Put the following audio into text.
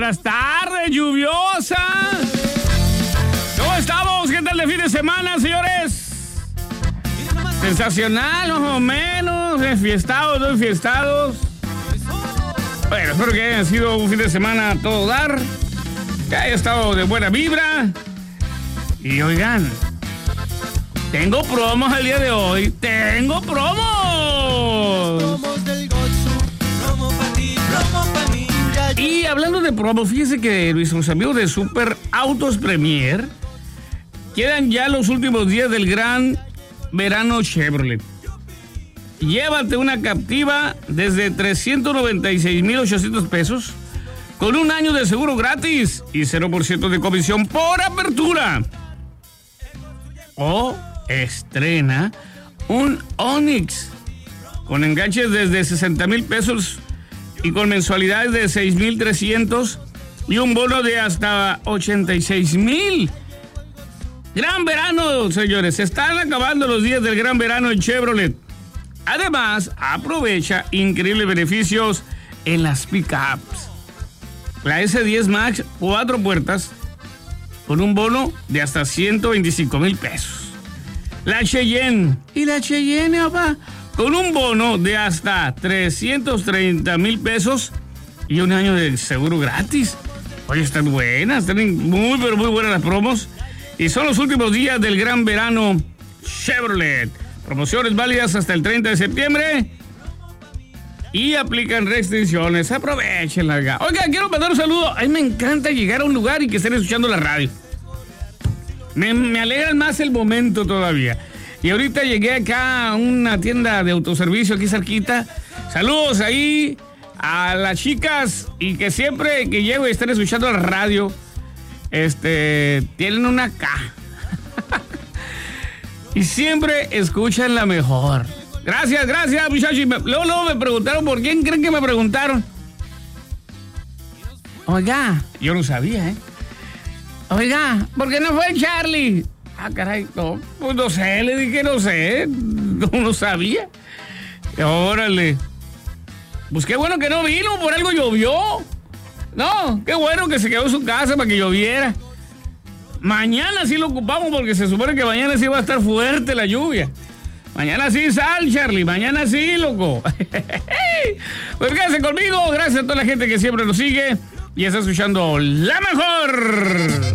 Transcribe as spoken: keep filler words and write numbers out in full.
buenas tardes, lluviosa. ¿Cómo estamos? ¿Qué tal de fin de semana, señores? Sensacional, más o menos. Enfiestados, no enfiestados. Bueno, espero que haya sido un fin de semana a todo dar. Que haya estado de buena vibra. Y oigan, tengo promos el día de hoy. ¡Tengo promos! Y hablando de promos, fíjese que nuestros amigos de Super Autos Premier quedan ya los últimos días del gran verano Chevrolet. Llévate una Captiva desde trescientos noventa y seis mil ochocientos pesos con un año de seguro gratis y cero por ciento de comisión por apertura. O estrena un Onix con enganches desde sesenta mil pesos y con mensualidades de seis mil trescientos y un bono de hasta ochenta y seis mil. Gran verano, señores. Se están acabando los días del gran verano en Chevrolet. Además, aprovecha increíbles beneficios en las pickups. La ese diez Max, cuatro puertas, con un bono de hasta ciento veinticinco mil pesos. La Cheyenne. ¿Y la Cheyenne, papá? Con un bono de hasta trescientos treinta mil pesos y un año de seguro gratis. Oye, están buenas, están muy, pero muy buenas las promos. Y son los últimos días del gran verano Chevrolet. Promociones válidas hasta el treinta de septiembre. Y aplican restricciones. Aprovechenla. Oiga, quiero mandar un saludo. A mí me encanta llegar a un lugar y que estén escuchando la radio. Me, me alegra más el momento todavía. Y ahorita llegué acá a una tienda de autoservicio aquí cerquita. Saludos ahí a las chicas y que siempre que llego y estén escuchando la radio, este, tienen una K. Y siempre escuchan la mejor. Gracias, gracias, muchachos. Y me, luego, luego me preguntaron, ¿por quién creen que me preguntaron? Oiga, yo no sabía, ¿eh? Oiga, ¿por qué no fue Charlie? Ah, caray, no, pues no sé, le dije, no sé, no, no sabía. Órale. Pues qué bueno que no vino, por algo llovió. No, qué bueno que se quedó en su casa para que lloviera. Mañana sí lo ocupamos porque se supone que mañana sí va a estar fuerte la lluvia. Mañana sí sal, Charlie, mañana sí, loco. Pues quédense conmigo, gracias a toda la gente que siempre nos sigue y está escuchando La Mejor.